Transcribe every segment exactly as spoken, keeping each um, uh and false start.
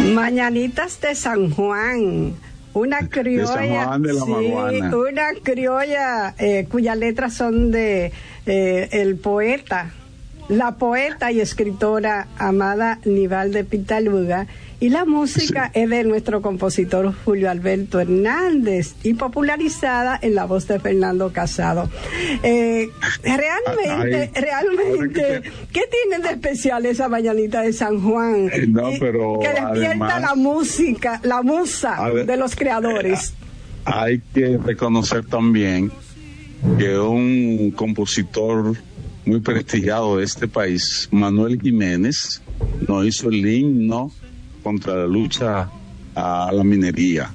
Mañanitas de San Juan, una criolla, de San Juan de la sí, Maguana. una criolla eh, cuyas letras son de eh, el poeta, la poeta y escritora Amada Nivalde Pitaluga, y la música sí. es de nuestro compositor Julio Alberto Hernández y popularizada en la voz de Fernando Casado. Eh, realmente, Ay, realmente, que... ¿qué tienen de especial esa mañanita de San Juan? Eh, no, pero que despierta además, la música, la musa ver, de los creadores. Eh, hay que reconocer también que un compositor muy prestigiado de este país, Manuel Jiménez, nos hizo el himno contra la lucha a la minería.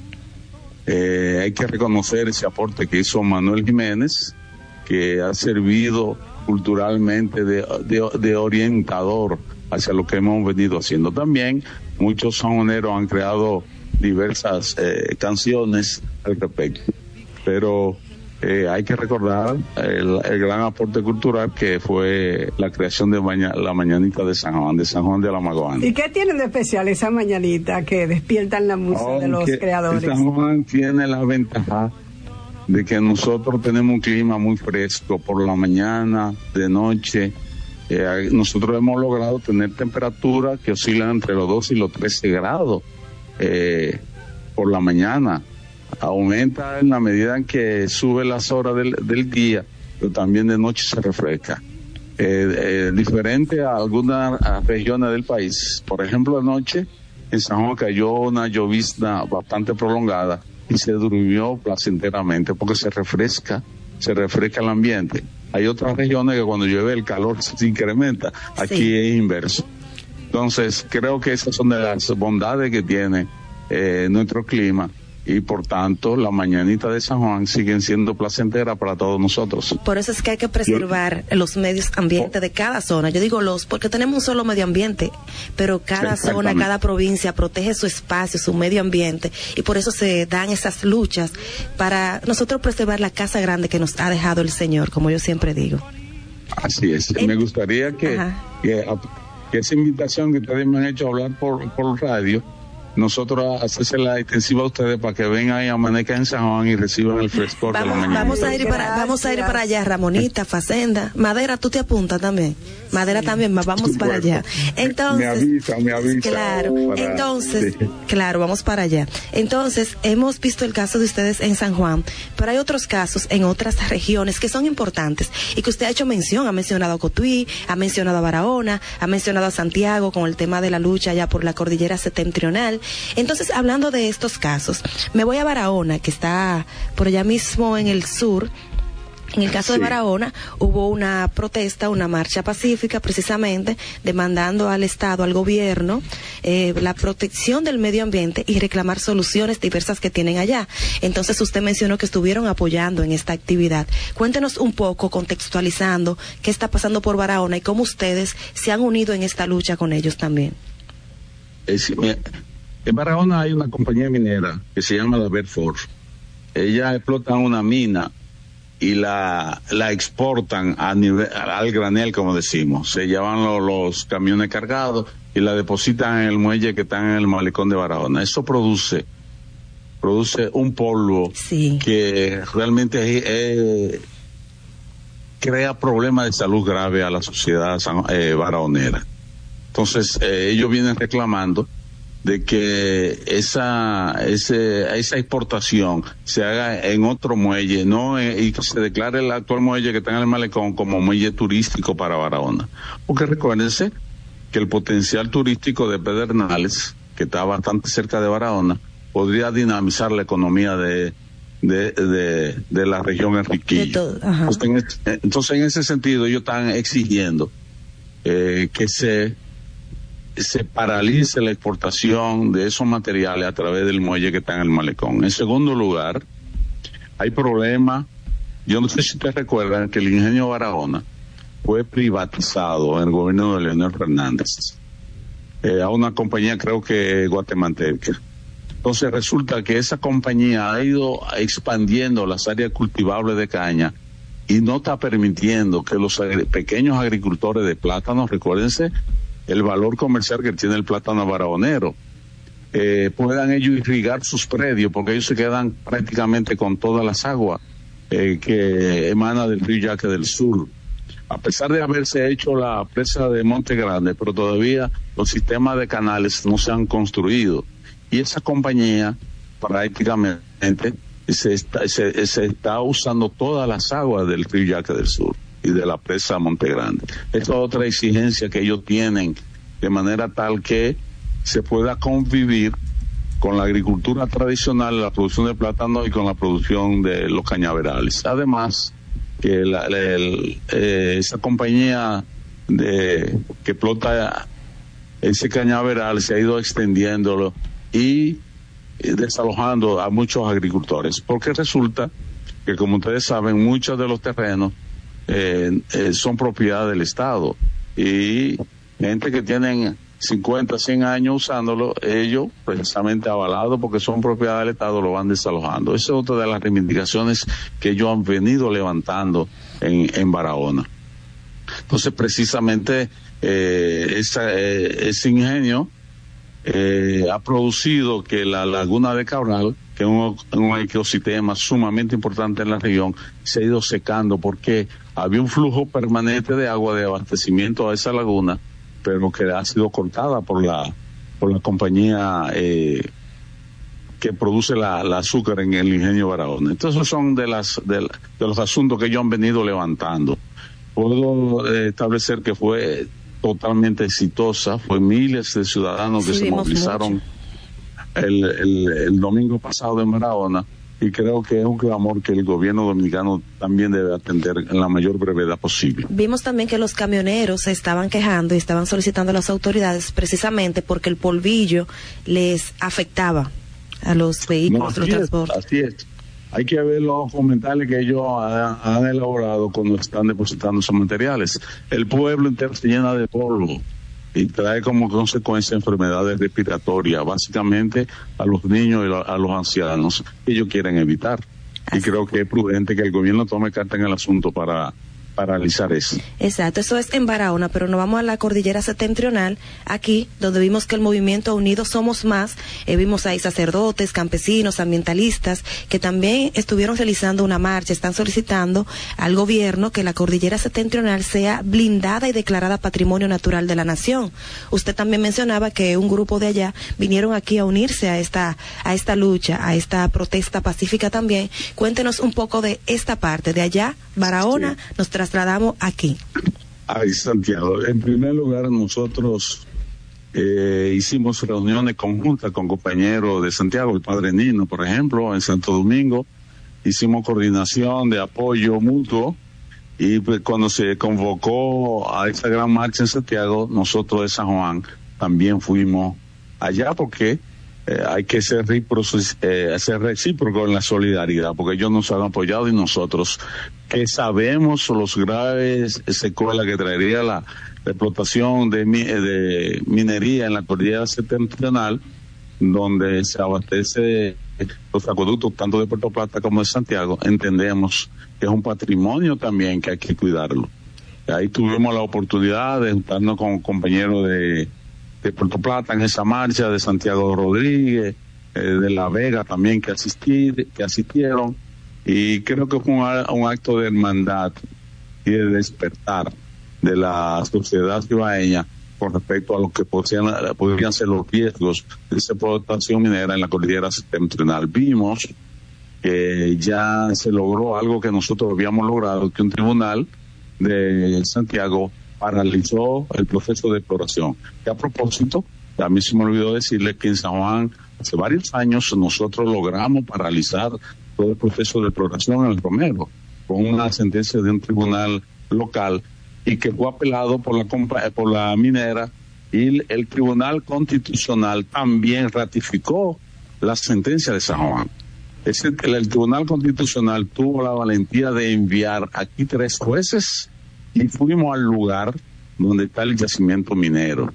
Eh, hay que reconocer ese aporte que hizo Manuel Jiménez, que ha servido culturalmente de, de, de orientador hacia lo que hemos venido haciendo. También muchos sanjuaneros han creado diversas eh, canciones al respecto, pero Eh, hay que recordar el, el gran aporte cultural que fue la creación de maña, la mañanita de San Juan, de San Juan de la Maguana. ¿Y qué tienen de especial esa mañanita que despiertan la música oh, de los creadores? San Juan tiene la ventaja de que nosotros tenemos un clima muy fresco por la mañana, de noche. Eh, nosotros hemos logrado tener temperaturas que oscilan entre los doce y los trece grados eh, por la mañana. Aumenta en la medida en que sube las horas del, del día, pero también de noche se refresca. Eh, eh, diferente a algunas regiones del país. Por ejemplo, anoche en San Juan cayó una llovizna bastante prolongada y se durmió placenteramente porque se refresca, se refresca el ambiente. Hay otras regiones que cuando llueve el calor se incrementa. Aquí sí. Es inverso. Entonces, creo que esas son de las bondades que tiene eh, nuestro clima. Y por tanto, la mañanita de San Juan siguen siendo placenteras para todos nosotros. Por eso es que hay que preservar Yo, los medios ambientes de cada zona. Yo digo los, porque tenemos un solo medio ambiente, pero cada zona, cada provincia protege su espacio, su medio ambiente, y por eso se dan esas luchas para nosotros preservar la casa grande que nos ha dejado el Señor, como yo siempre digo. Así es. En, Me gustaría que, que, que esa invitación que ustedes me han hecho a hablar por, por radio, nosotros hacérsela extensiva a ustedes para que vengan y amanezcan en San Juan y reciban el frescor vamos, de la mañana. Vamos a ir para, vamos a ir para allá, Ramonita, Facenda, Madera, tú te apuntas también. Madera sí. también, vamos sí, para allá. Entonces, me avisa, me avisa. Claro, para, entonces, sí. claro, vamos para allá. Entonces, hemos visto el caso de ustedes en San Juan, pero hay otros casos en otras regiones que son importantes y que usted ha hecho mención, ha mencionado a Cotuí, ha mencionado a Barahona, ha mencionado a Santiago con el tema de la lucha allá por la cordillera septentrional. Entonces, hablando de estos casos, me voy a Barahona, que está por allá mismo en el sur. En el caso sí. de Barahona, hubo una protesta, una marcha pacífica, precisamente, demandando al Estado, al gobierno, eh, la protección del medio ambiente y reclamar soluciones diversas que tienen allá. Entonces, usted mencionó que estuvieron apoyando en esta actividad. Cuéntenos un poco, contextualizando, qué está pasando por Barahona y cómo ustedes se han unido en esta lucha con ellos también. Es, en Barahona hay una compañía minera que se llama la Bedford. Ellas explotan una mina y la la exportan a nivel, al granel, como decimos. Se llevan lo, los camiones cargados y la depositan en el muelle que está en el malecón de Barahona. Eso produce produce un polvo sí. que realmente eh, crea problemas de salud grave a la sociedad eh, barahonera. Entonces, eh, ellos vienen reclamando de que esa ese, esa exportación se haga en otro muelle, no eh, y que se declare el actual muelle que está en el malecón como muelle turístico para Barahona. Porque recuérdense que el potencial turístico de Pedernales, que está bastante cerca de Barahona, podría dinamizar la economía de de de, de la región Enriquillo. Entonces, en, entonces, en ese sentido, ellos están exigiendo eh, que se se paralice la exportación de esos materiales a través del muelle que está en el malecón. En segundo lugar, hay problemas. Yo no sé si ustedes recuerdan que el ingenio Barahona fue privatizado en el gobierno de Leonel Fernández eh, a una compañía, creo que guatemalteca. Entonces resulta que esa compañía ha ido expandiendo las áreas cultivables de caña y no está permitiendo que los agri- pequeños agricultores de plátanos, recuérdense el valor comercial que tiene el plátano barahonero. eh, puedan ellos irrigar sus predios, porque ellos se quedan prácticamente con todas las aguas eh, que emana del río Yaque del Sur. A pesar de haberse hecho la presa de Monte Grande, pero todavía los sistemas de canales no se han construido. Y esa compañía prácticamente se está, se, se está usando todas las aguas del río Yaque del Sur y de la presa Monte Grande. Esta es otra exigencia que ellos tienen, de manera tal que se pueda convivir con la agricultura tradicional, la producción de plátano y con la producción de los cañaverales. Además, que la, la, el, eh, esa compañía de que explota ese cañaveral se ha ido extendiéndolo y desalojando a muchos agricultores, porque resulta que, como ustedes saben, muchos de los terrenos eh, eh, son propiedad del Estado, y gente que tienen cincuenta, cien años usándolo, ellos precisamente avalados porque son propiedad del Estado, lo van desalojando. Esa es otra de las reivindicaciones que ellos han venido levantando en, en Barahona. Entonces, precisamente eh, esa, eh, ese ingenio eh, ha producido que la laguna de Cabral, que es un, un ecosistema sumamente importante en la región, se ha ido secando porque había un flujo permanente de agua de abastecimiento a esa laguna, pero que ha sido cortada por la por la compañía eh, que produce la, la azúcar en el ingenio Barahona. Entonces, son de las de, de los asuntos que ellos han venido levantando. Puedo eh, establecer que fue totalmente exitosa, fue miles de ciudadanos que sí, se movilizaron el, el, el domingo pasado en Barahona, y creo que es un clamor que el gobierno dominicano también debe atender en la mayor brevedad posible. Vimos también que los camioneros se estaban quejando y estaban solicitando a las autoridades precisamente porque el polvillo les afectaba a los vehículos, no, los transportes. Así es. Hay que ver los comentarios que ellos han, han elaborado cuando están depositando esos materiales. El pueblo entero se llena de polvo y trae como consecuencia enfermedades respiratorias, básicamente a los niños y a los ancianos, que ellos quieren evitar. Así. Y creo que es prudente que el gobierno tome carta en el asunto para paralizar eso. Exacto, eso es en Barahona, pero nos vamos a la cordillera septentrional, aquí donde vimos que el movimiento Unidos Somos Más, eh, vimos ahí sacerdotes, campesinos, ambientalistas, que también estuvieron realizando una marcha, están solicitando al gobierno que la cordillera septentrional sea blindada y declarada Patrimonio Natural de la Nación. Usted también mencionaba que un grupo de allá vinieron aquí a unirse a esta, a esta lucha, a esta protesta pacífica también. Cuéntenos un poco de esta parte, de allá, Barahona, sí. Nos trasladamos aquí. Ay, Santiago, en primer lugar nosotros eh, hicimos reuniones conjuntas con compañeros de Santiago, el Padre Nino, por ejemplo, en Santo Domingo. Hicimos coordinación de apoyo mutuo, y pues, cuando se convocó a esa gran marcha en Santiago, nosotros de San Juan también fuimos allá, porque Eh, hay que ser, eh, ser recíproco en la solidaridad, porque ellos nos han apoyado y nosotros, que sabemos los graves secuelas que traería la, la explotación de, de minería en la cordillera septentrional, donde se abastece los acueductos tanto de Puerto Plata como de Santiago. Entendemos que es un patrimonio también que hay que cuidarlo. Ahí tuvimos la oportunidad de juntarnos con compañeros de de Puerto Plata en esa marcha, de Santiago Rodríguez, eh, de La Vega también que asistir, que asistieron, y creo que fue un, un acto de hermandad y de despertar de la sociedad cibaeña con respecto a lo que podrían, podrían ser los riesgos de esa explotación minera en la cordillera septentrional. Vimos que ya se logró algo que nosotros habíamos logrado, que un tribunal de Santiago paralizó el proceso de exploración. Y a propósito, a mí se me olvidó decirle que en San Juan, hace varios años, nosotros logramos paralizar todo el proceso de exploración en el Romero, con una sentencia de un tribunal local, y que fue apelado por la, por la minera, y el Tribunal Constitucional también ratificó la sentencia de San Juan. Ese, el, el Tribunal Constitucional tuvo la valentía de enviar aquí tres jueces, y fuimos al lugar donde está el yacimiento minero,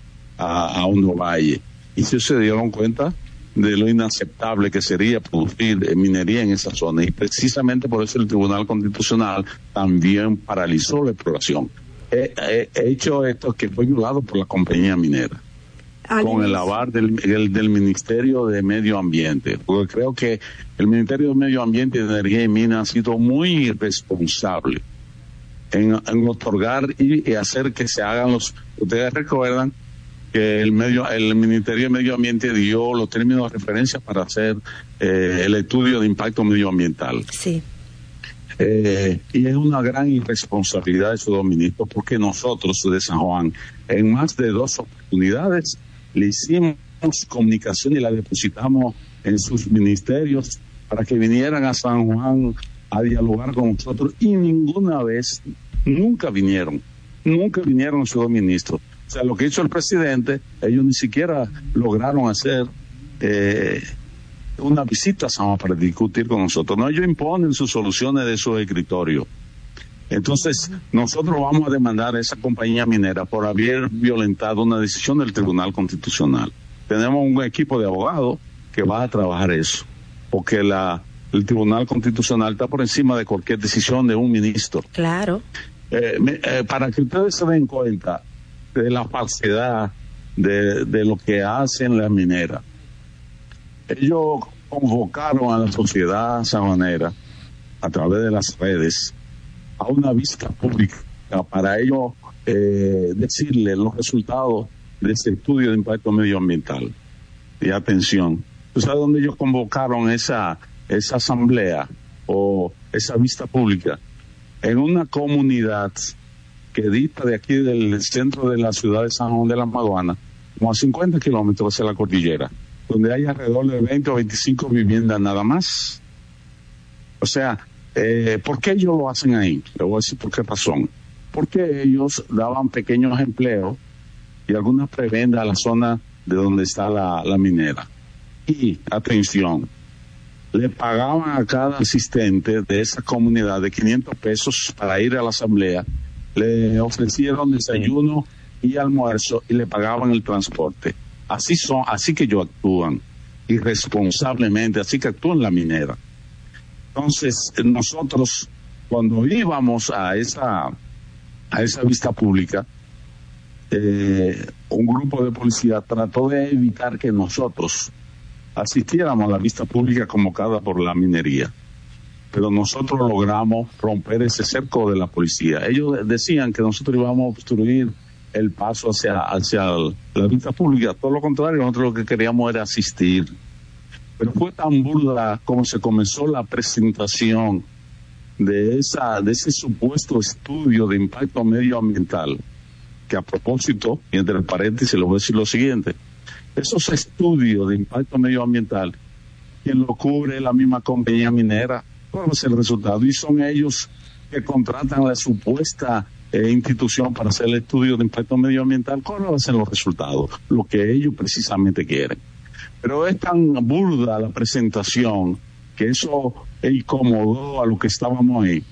a, a Hondo Valle, y se dieron cuenta de lo inaceptable que sería producir eh, minería en esa zona, y precisamente por eso el Tribunal Constitucional también paralizó la exploración. He, he, he hecho esto que fue violado por la compañía minera. Al con inicio. el aval del, del, del Ministerio de Medio Ambiente, porque creo que el Ministerio de Medio Ambiente y de Energía y Minas ha sido muy responsable en, en otorgar y, y hacer que se hagan los... Ustedes recuerdan que el medio el Ministerio de Medio Ambiente dio los términos de referencia para hacer eh, el estudio de impacto medioambiental. Sí. Eh, y es una gran irresponsabilidad de esos dos ministros, porque nosotros de San Juan, en más de dos oportunidades, le hicimos comunicación y la depositamos en sus ministerios para que vinieran a San Juan a dialogar con nosotros, y ninguna vez, nunca vinieron, nunca vinieron esos dos ministros. O sea, lo que hizo el presidente, ellos ni siquiera lograron hacer eh, una visita a San Juan para discutir con nosotros. No, ellos imponen sus soluciones de su escritorio. Entonces, nosotros vamos a demandar a esa compañía minera por haber violentado una decisión del Tribunal Constitucional. Tenemos un equipo de abogados que va a trabajar eso, porque la, el Tribunal Constitucional está por encima de cualquier decisión de un ministro. Claro. Eh, me, eh, para que ustedes se den cuenta de la falsedad de, de lo que hacen las mineras. Ellos convocaron a la sociedad sanjuanera a través de las redes a una vista pública para ellos eh, decirle los resultados de ese estudio de impacto medioambiental. Y atención, ¿tú sabes dónde ellos convocaron esa, esa asamblea o esa vista pública? En una comunidad que dista de aquí del centro de la ciudad de San Juan de la Maguana, como a cincuenta kilómetros hacia la cordillera, donde hay alrededor de veinte o veinticinco viviendas nada más. O sea, eh, ¿por qué ellos lo hacen ahí? Le voy a decir por qué razón. Porque ellos daban pequeños empleos y algunas prebendas a la zona de donde está la, la minera. Y, atención, le pagaban a cada asistente de esa comunidad de quinientos pesos para ir a la asamblea, le ofrecieron desayuno y almuerzo y le pagaban el transporte. Así son, así que ellos actúan irresponsablemente, así que actúan la minera. Entonces, nosotros, cuando íbamos a esa, a esa vista pública, eh, un grupo de policía trató de evitar que nosotros asistiéramos a la vista pública convocada por la minería. Pero nosotros logramos romper ese cerco de la policía. Ellos decían que nosotros íbamos a obstruir el paso hacia, hacia la vista pública. Todo lo contrario, nosotros lo que queríamos era asistir. Pero fue tan burda como se comenzó la presentación de esa de ese supuesto estudio de impacto medioambiental, que a propósito, y entre paréntesis, les voy a decir lo siguiente: esos estudios de impacto medioambiental, quien lo cubre es la misma compañía minera. ¿Cuál va a ser el resultado? Y son ellos que contratan la supuesta eh, institución para hacer el estudio de impacto medioambiental. ¿Cuáles van a ser los resultados? Lo que ellos precisamente quieren. Pero es tan burda la presentación que eso incomodó a los que estábamos ahí,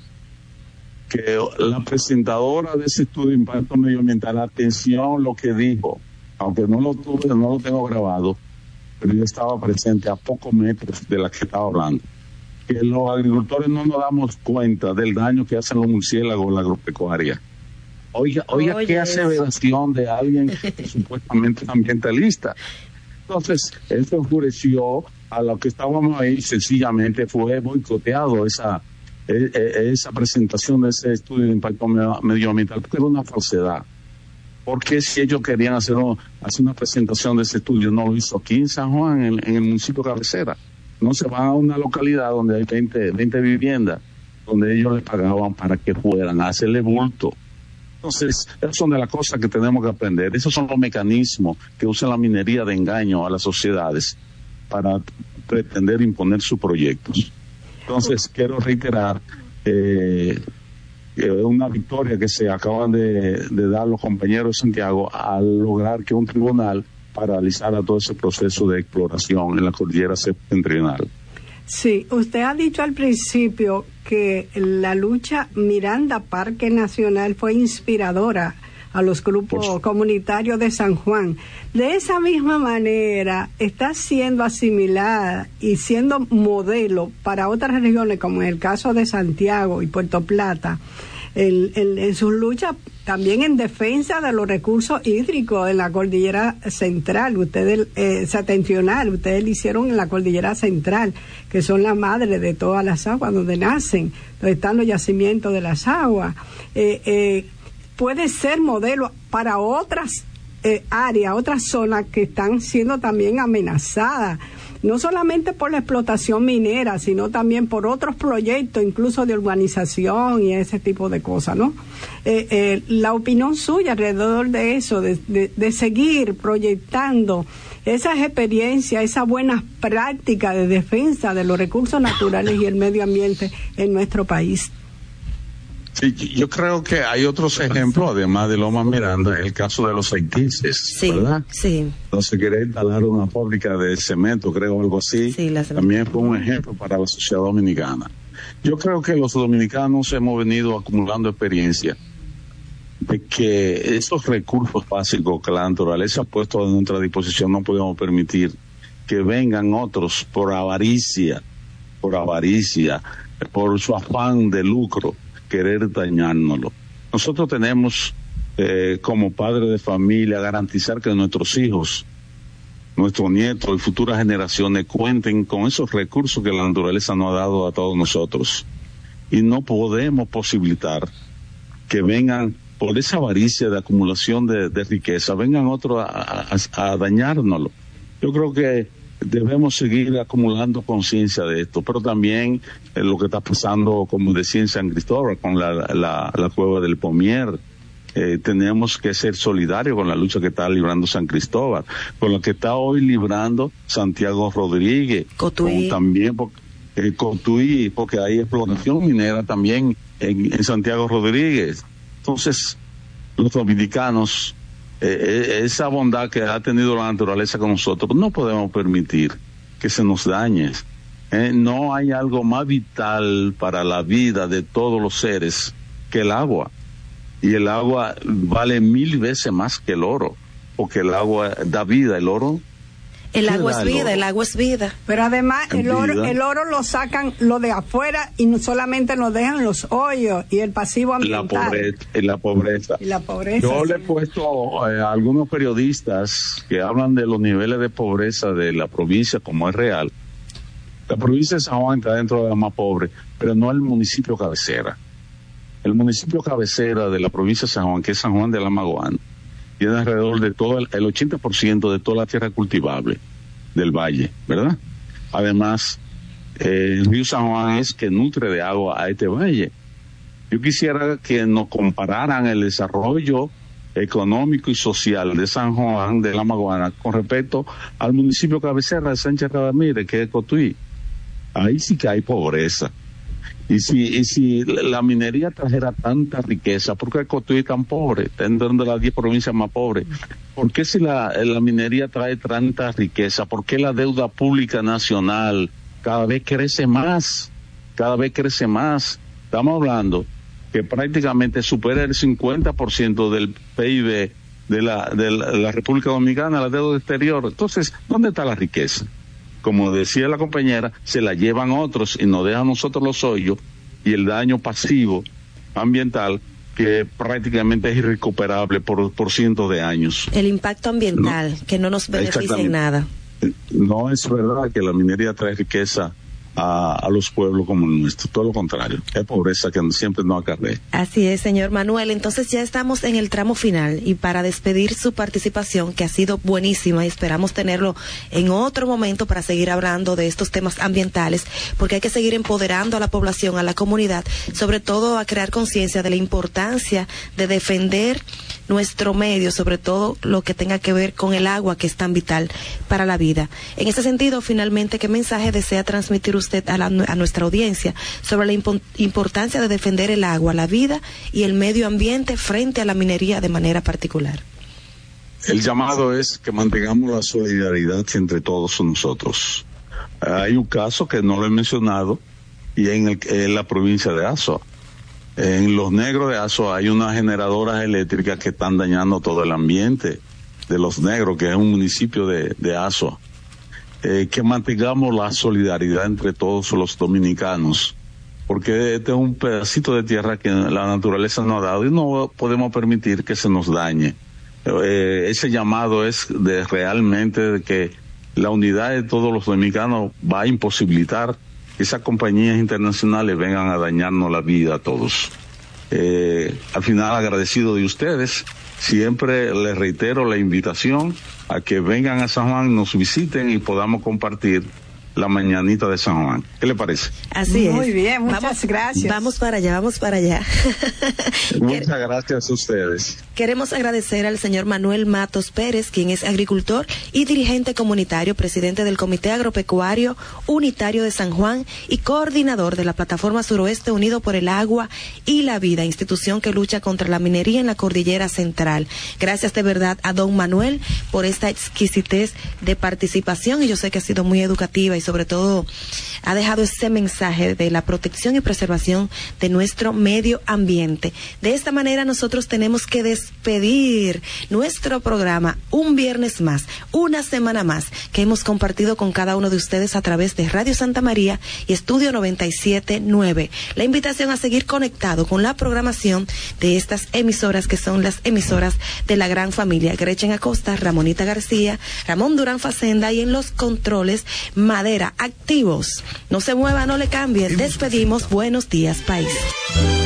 que la presentadora de ese estudio de impacto medioambiental, atención lo que dijo, aunque no lo tuve, no lo tengo grabado, pero yo estaba presente a pocos metros de la que estaba hablando, que los agricultores no nos damos cuenta del daño que hacen los murciélagos en la agropecuaria. Oiga, oiga, Oye, qué aseveración de alguien que supuestamente es ambientalista. Entonces, él se enfureció, a lo que estábamos ahí, sencillamente fue boicoteado esa, esa presentación de ese estudio de impacto medioambiental, porque era una falsedad. Porque si ellos querían hacer, hacer una presentación de ese estudio, no lo hizo aquí en San Juan, en, en el municipio de Cabecera. No se van a una localidad donde hay veinte, veinte viviendas, donde ellos les pagaban para que fueran a hacerle bulto. Entonces, esas son de las cosas que tenemos que aprender. Esos son los mecanismos que usa la minería de engaño a las sociedades para pretender imponer sus proyectos. Entonces, quiero reiterar eh, una victoria que se acaban de, de dar los compañeros de Santiago al lograr que un tribunal paralizara todo ese proceso de exploración en la cordillera septentrional. Sí, usted ha dicho al principio que la lucha Miranda Parque Nacional fue inspiradora a los grupos pues, comunitarios de San Juan. De esa misma manera está siendo asimilada y siendo modelo para otras regiones, como en el caso de Santiago y Puerto Plata, el, el, en sus luchas también en defensa de los recursos hídricos en la cordillera central, ustedes, eh, septentrional, ustedes lo hicieron en la cordillera central, que son la madre de todas las aguas, donde nacen, donde están los yacimientos de las aguas. Eh, eh, puede ser modelo para otras eh, áreas, otras zonas que están siendo también amenazadas, no solamente por la explotación minera, sino también por otros proyectos, incluso de urbanización y ese tipo de cosas, ¿no? Eh, eh, la opinión suya alrededor de eso, de, de, de seguir proyectando esas experiencias, esas buenas prácticas de defensa de los recursos naturales y el medio ambiente en nuestro país. Sí, yo creo que hay otros ejemplos, además de Loma Miranda, el caso de los haitises, sí, ¿verdad? Sí. Entonces quería instalar una fábrica de cemento, creo, algo así. Sí, la también fue un ejemplo para la sociedad dominicana. Yo creo que los dominicanos hemos venido acumulando experiencia de que esos recursos básicos que la naturaleza ha puesto a nuestra disposición no podemos permitir que vengan otros por avaricia, por avaricia, por su afán de lucro, querer dañárnoslo. Nosotros tenemos, eh, como padres de familia, garantizar que nuestros hijos, nuestros nietos y futuras generaciones cuenten con esos recursos que la naturaleza nos ha dado a todos nosotros. Y no podemos posibilitar que vengan, por esa avaricia de acumulación de, de riqueza, vengan otros a, a, a dañárnoslo. Yo creo que debemos seguir acumulando conciencia de esto, pero también eh, lo que está pasando, como decía en San Cristóbal, con la, la, la cueva del Pomier. Eh, tenemos que ser solidarios con la lucha que está librando San Cristóbal, con lo que está hoy librando Santiago Rodríguez, Cotuí. también porque, eh, Cotuí, porque hay explotación minera también en, en Santiago Rodríguez. Entonces, los dominicanos, Eh, esa bondad que ha tenido la naturaleza con nosotros, no podemos permitir que se nos dañe. Eh, no hay algo más vital para la vida de todos los seres que el agua. Y el agua vale mil veces más que el oro, porque el agua da vida, el oro. El agua es vida, el agua es vida. Pero además el oro, el oro lo sacan lo de afuera y no solamente lo dejan los hoyos y el pasivo ambiental. La pobreza, y la pobreza. Y la pobreza. Yo sí. le he puesto eh, a algunos periodistas que hablan de los niveles de pobreza de la provincia, como es real. La provincia de San Juan está dentro de la más pobre, pero no el municipio cabecera. El municipio cabecera de la provincia de San Juan, que es San Juan de la Maguana, tiene alrededor de todo el, el ochenta por ciento de toda la tierra cultivable del valle, ¿verdad? Además, eh, el río San Juan es que nutre de agua a este valle. Yo quisiera que nos compararan el desarrollo económico y social de San Juan de la Maguana con respecto al municipio cabecera de Sánchez Ramírez, que es Cotuí. Ahí sí que hay pobreza. Y si, y si la minería trajera tanta riqueza, ¿por qué Cotuí es tan pobre? Está dentro de las diez provincias más pobres. ¿Por qué si la, la minería trae tanta riqueza? ¿Por qué la deuda pública nacional cada vez crece más? Cada vez crece más. Estamos hablando que prácticamente supera el cincuenta por ciento del P I B de la, de la, de la República Dominicana, la deuda exterior. Entonces, ¿dónde está la riqueza? Como decía la compañera, se la llevan otros y nos dejan nosotros los hoyos y el daño pasivo ambiental que prácticamente es irrecuperable por, por cientos de años. El impacto ambiental, no, que no nos beneficia en nada. No es verdad que la minería trae riqueza a, a los pueblos como el nuestro, todo lo contrario, es pobreza que siempre nos acarrea. Así es, señor Manuel. Entonces ya estamos en el tramo final y para despedir su participación, que ha sido buenísima y esperamos tenerlo en otro momento para seguir hablando de estos temas ambientales, porque hay que seguir empoderando a la población, a la comunidad, sobre todo a crear conciencia de la importancia de defender nuestro medio, sobre todo lo que tenga que ver con el agua, que es tan vital para la vida. En ese sentido, finalmente, ¿qué mensaje desea transmitir usted a, la, a nuestra audiencia sobre la impo- importancia de defender el agua, la vida y el medio ambiente frente a la minería de manera particular? El llamado es que mantengamos la solidaridad entre todos nosotros. Hay un caso que no lo he mencionado y en, el, en la provincia de Azua. En Los Negros de Azua hay unas generadoras eléctricas que están dañando todo el ambiente de Los Negros, que es un municipio de, de Azua. Eh, que mantengamos la solidaridad entre todos los dominicanos porque este es un pedacito de tierra que la naturaleza nos ha dado y no podemos permitir que se nos dañe. Eh, ese llamado es de realmente de que la unidad de todos los dominicanos va a imposibilitar que esas compañías internacionales vengan a dañarnos la vida a todos. Eh, al final, agradecido de ustedes, siempre les reitero la invitación a que vengan a San Juan, nos visiten y podamos compartir la mañanita de San Juan. ¿Qué le parece? Así es. Muy bien, muchas vamos, gracias. Vamos para allá, vamos para allá. Muchas gracias a ustedes. Queremos agradecer al señor Manuel Matos Pérez, quien es agricultor y dirigente comunitario, presidente del Comité Agropecuario Unitario de San Juan y coordinador de la Plataforma Suroeste Unido por el Agua y la Vida, institución que lucha contra la minería en la Cordillera Central. Gracias de verdad a don Manuel por esta exquisitez de participación, y yo sé que ha sido muy educativa y sobre todo ha dejado ese mensaje de la protección y preservación de nuestro medio ambiente. De esta manera nosotros tenemos que despedir nuestro programa un viernes más, una semana más, que hemos compartido con cada uno de ustedes a través de Radio Santa María y Estudio noventa y siete punto nueve. La invitación a seguir conectado con la programación de estas emisoras, que son las emisoras de la gran familia. Gretchen Acosta, Ramonita García, Ramón Durán Facenda, y en los controles Madera, activos. No se mueva, no le cambie. Despedimos. Buenos días, país.